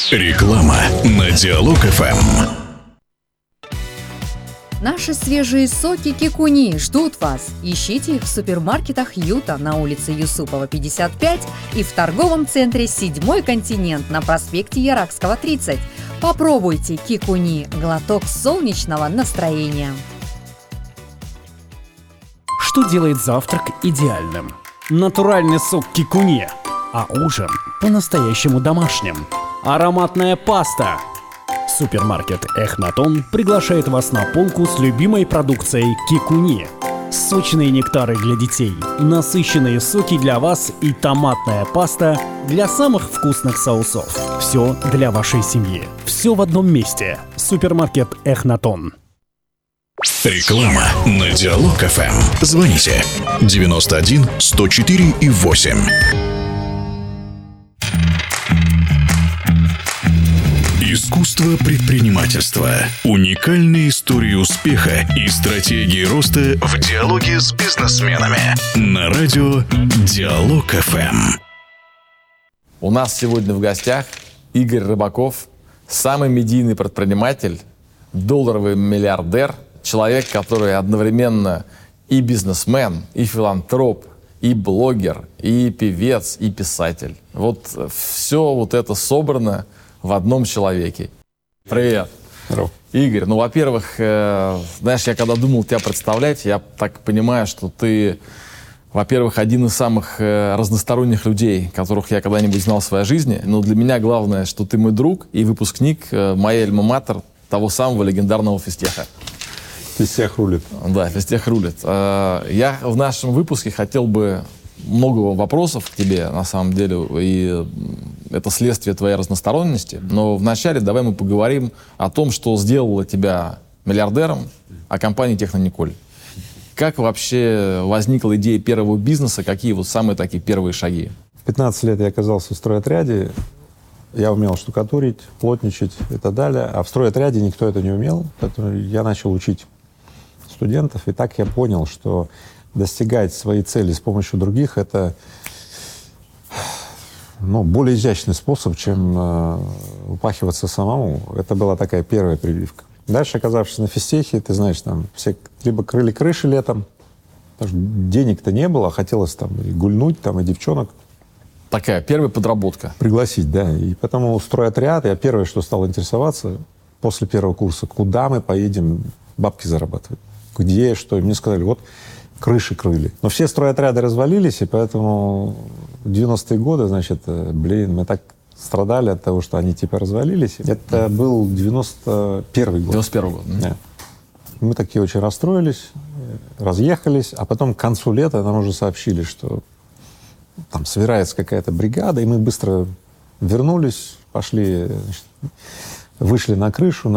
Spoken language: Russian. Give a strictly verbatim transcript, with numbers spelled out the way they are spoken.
Реклама на Диалог эф эм. Наши свежие соки Кикуни ждут вас. Ищите их в супермаркетах Юта на улице Юсупова, пятьдесят пять и в торговом центре «Седьмой континент» на проспекте Яракского, тридцать. Попробуйте Кикуни – глоток солнечного настроения. Что делает завтрак идеальным? Натуральный сок Кикуни, а ужин по-настоящему домашним. Ароматная паста. Супермаркет Эхнатон приглашает вас на полку с любимой продукцией Кикуни. Сочные нектары для детей, насыщенные соки для вас и томатная паста для самых вкусных соусов. Все для вашей семьи. Все в одном месте. Супермаркет Эхнатон. Реклама на Диалог эф эм. Звоните девяносто один сто четыре и восемь. Искусство предпринимательства. Уникальные истории успеха и стратегии роста в диалоге с бизнесменами. На радио Диалог эф эм. У нас сегодня в гостях Игорь Рыбаков, самый медийный предприниматель, долларовый миллиардер, человек, который одновременно и бизнесмен, и филантроп, и блогер, и певец, и писатель. Вот все вот это собрано в одном человеке. Привет. Здорово. Игорь, ну, во-первых, э, знаешь, я когда думал тебя представлять, я так понимаю, что ты, во-первых, один из самых э, разносторонних людей, которых я когда-нибудь знал в своей жизни. Но для меня главное, что ты мой друг и выпускник э, моей альма-матер, того самого легендарного физтеха. Физтех рулит. Да, физтех рулит. Э, я в нашем выпуске хотел бы много вопросов к тебе, на самом деле, и это следствие твоей разносторонности. Но вначале давай мы поговорим о том, что сделало тебя миллиардером, о компании Технониколь. Как вообще возникла идея первого бизнеса, какие вот самые такие первые шаги? В пятнадцать лет я оказался в стройотряде, я умел штукатурить, плотничать и так далее, а в стройотряде никто это не умел, поэтому я начал учить студентов, и так я понял, что достигать своей цели с помощью других — это, ну, более изящный способ, чем э, упахиваться самому. Это была такая первая прививка. Дальше, оказавшись на физтехе, ты знаешь, там все либо крыли крыши летом, потому что денег-то не было, а хотелось там и гульнуть, там, и девчонок. Такая первая подработка. Пригласить, да. И потому стройотряд, я первое, что стал интересоваться после первого курса, куда мы поедем бабки зарабатывать, где, что. И мне сказали, вот крыши крыли. Но все стройотряды развалились, и поэтому в девяностые годы, значит, блин, мы так страдали от того, что они типа развалились. Это был девяносто первый год. девяносто первый год. Да. Мы такие очень расстроились, разъехались, а потом к концу лета нам уже сообщили, что там собирается какая-то бригада, и мы быстро вернулись, пошли, значит, вышли на крышу.